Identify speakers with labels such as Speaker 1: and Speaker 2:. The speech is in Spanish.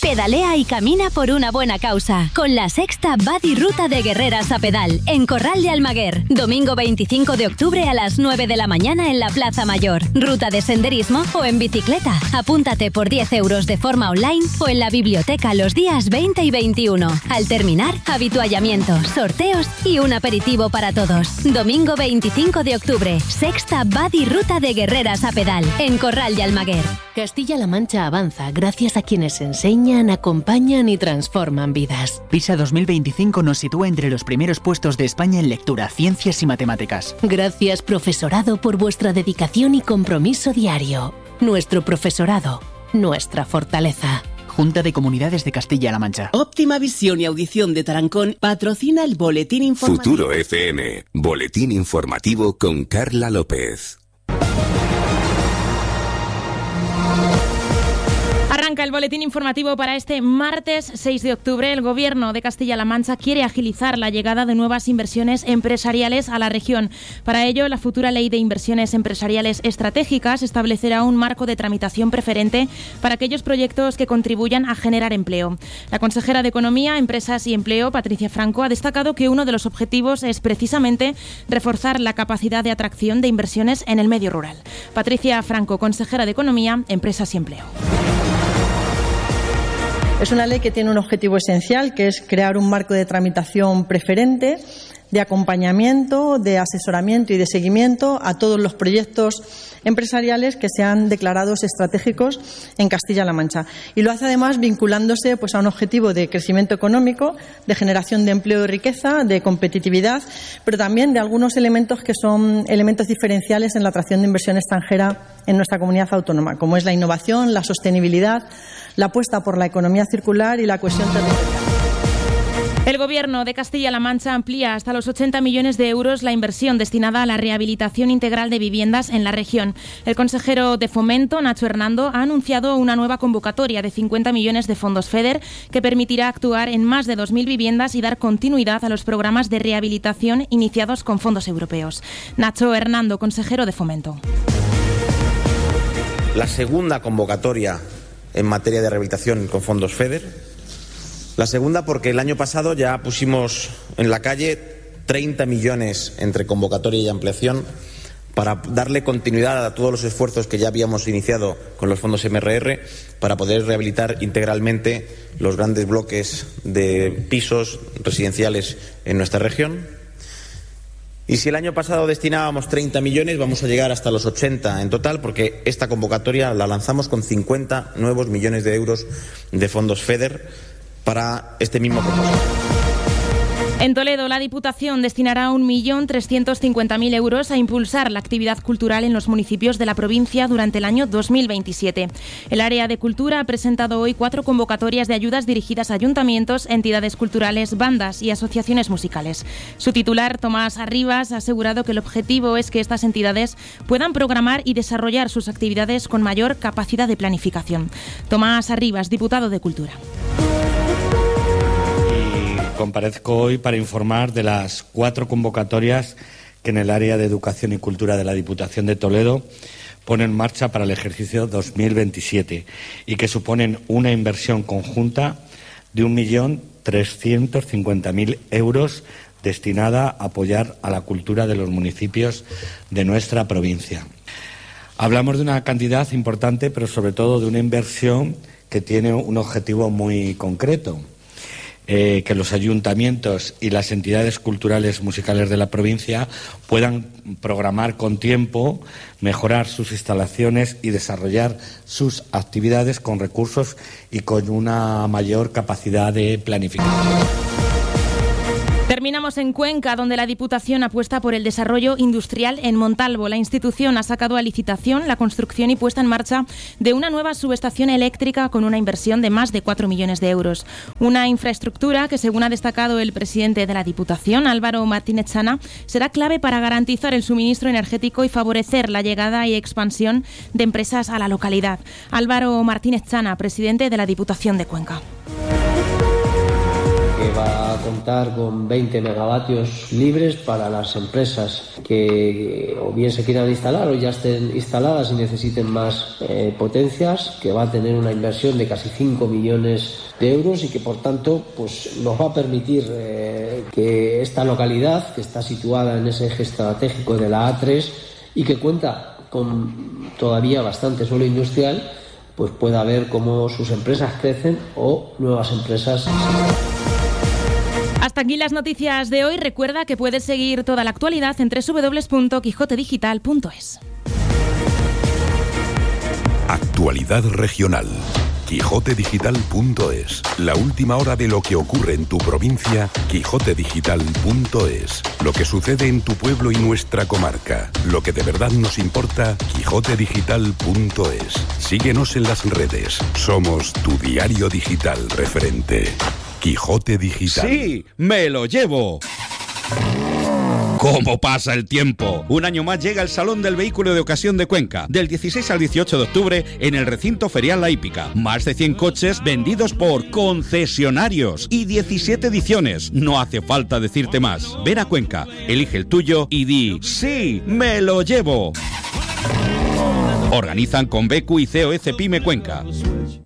Speaker 1: Pedalea y camina por una buena causa. Con la sexta Badi Ruta de Guerreras a Pedal, en Corral de Almaguer. Domingo 25 de octubre a las 9 de la mañana en la Plaza Mayor. Ruta de senderismo o en bicicleta. Apúntate por 10 euros de forma online o en la biblioteca los días 20 y 21. Al terminar, habituallamiento, sorteos y un aperitivo para todos. Domingo 25 de octubre, sexta Badi Ruta de Guerreras a Pedal, en Corral de Almaguer.
Speaker 2: Castilla-La Mancha avanza gracias a quienes enseñan, acompañan y transforman vidas.
Speaker 3: PISA 2025 nos sitúa entre los primeros puestos de España en lectura, ciencias y matemáticas.
Speaker 2: Gracias, profesorado, por vuestra dedicación y compromiso diario. Nuestro profesorado, nuestra fortaleza.
Speaker 3: Junta de Comunidades de Castilla-La Mancha.
Speaker 4: Óptima Visión y Audición de Tarancón patrocina el Boletín Informativo.
Speaker 5: Futuro FM, Boletín Informativo con Carla López.
Speaker 6: Arranca el boletín informativo para este martes 6 de octubre. El Gobierno de Castilla-La Mancha quiere agilizar la llegada de nuevas inversiones empresariales a la región. Para ello, la futura Ley de Inversiones Empresariales Estratégicas establecerá un marco de tramitación preferente para aquellos proyectos que contribuyan a generar empleo. La consejera de Economía, Empresas y Empleo, Patricia Franco, ha destacado que uno de los objetivos es precisamente reforzar la capacidad de atracción de inversiones en el medio rural. Patricia Franco, consejera de Economía, Empresas y Empleo.
Speaker 7: Es una ley que tiene un objetivo esencial, que es crear un marco de tramitación preferente, de acompañamiento, de asesoramiento y de seguimiento a todos los proyectos empresariales que sean declarados estratégicos en Castilla-La Mancha. Y lo hace además vinculándose a un objetivo de crecimiento económico, de generación de empleo y riqueza, de competitividad, pero también de algunos elementos que son elementos diferenciales en la atracción de inversión extranjera en nuestra comunidad autónoma, como es la innovación, la sostenibilidad, la apuesta por la economía circular y la cohesión territorial.
Speaker 6: El Gobierno de Castilla-La Mancha amplía hasta los 80 millones de euros la inversión destinada a la rehabilitación integral de viviendas en la región. El consejero de Fomento, Nacho Hernando, ha anunciado una nueva convocatoria de 50 millones de fondos FEDER que permitirá actuar en más de 2.000 viviendas y dar continuidad a los programas de rehabilitación iniciados con fondos europeos. Nacho Hernando, consejero de Fomento.
Speaker 8: La segunda convocatoria en materia de rehabilitación con fondos FEDER. La segunda porque el año pasado ya pusimos en la calle 30 millones entre convocatoria y ampliación para darle continuidad a todos los esfuerzos que ya habíamos iniciado con los fondos MRR para poder rehabilitar integralmente los grandes bloques de pisos residenciales en nuestra región. Y si el año pasado destinábamos 30 millones, vamos a llegar hasta los 80 en total, porque esta convocatoria la lanzamos con 50 nuevos millones de euros de fondos FEDER para este mismo propósito.
Speaker 6: En Toledo, la Diputación destinará 1.350.000 euros a impulsar la actividad cultural en los municipios de la provincia durante el año 2027. El área de cultura ha presentado hoy 4 convocatorias de ayudas dirigidas a ayuntamientos, entidades culturales, bandas y asociaciones musicales. Su titular, Tomás Arribas, ha asegurado que el objetivo es que estas entidades puedan programar y desarrollar sus actividades con mayor capacidad de planificación. Tomás Arribas, diputado de Cultura.
Speaker 9: Comparezco hoy para informar de las 4 convocatorias que en el área de Educación y Cultura de la Diputación de Toledo pone en marcha para el ejercicio 2027 y que suponen una inversión conjunta de 1.350.000 euros destinada a apoyar a la cultura de los municipios de nuestra provincia. Hablamos de una cantidad importante, pero sobre todo de una inversión que tiene un objetivo muy concreto. Que los ayuntamientos y las entidades culturales musicales de la provincia puedan programar con tiempo, mejorar sus instalaciones y desarrollar sus actividades con recursos y con una mayor capacidad de planificación.
Speaker 6: Terminamos en Cuenca, donde la Diputación apuesta por el desarrollo industrial en Montalvo. La institución ha sacado a licitación la construcción y puesta en marcha de una nueva subestación eléctrica con una inversión de más de 4 millones de euros. Una infraestructura que, según ha destacado el presidente de la Diputación, Álvaro Martínez Chana, será clave para garantizar el suministro energético y favorecer la llegada y expansión de empresas a la localidad. Álvaro Martínez Chana, presidente de la Diputación de Cuenca.
Speaker 10: que va a contar con 20 megavatios libres para las empresas que o bien se quieran instalar o ya estén instaladas y necesiten más potencias, que va a tener una inversión de casi 5 millones de euros y que por tanto pues nos va a permitir que esta localidad, que está situada en ese eje estratégico de la A3 y que cuenta con todavía bastante suelo industrial, pues pueda ver cómo sus empresas crecen o nuevas empresas.
Speaker 6: Hasta aquí las noticias de hoy. Recuerda que puedes seguir toda la actualidad en www.quijotedigital.es.
Speaker 5: Actualidad regional. quijotedigital.es. La última hora de lo que ocurre en tu provincia, quijotedigital.es. Lo que sucede en tu pueblo y nuestra comarca. Lo que de verdad nos importa, quijotedigital.es. Síguenos en las redes. Somos tu diario digital referente. Quijote Digital.
Speaker 11: ¡Sí! ¡Me lo llevo! ¿Cómo pasa el tiempo? Un año más llega el Salón del Vehículo de Ocasión de Cuenca, del 16 al 18 de octubre en el recinto ferial La Hípica. Más de 100 coches vendidos por concesionarios y 17 ediciones. No hace falta decirte más. Ven a Cuenca, elige el tuyo y di ¡sí, me lo llevo! Organizan Convecu y COEC Pyme Cuenca.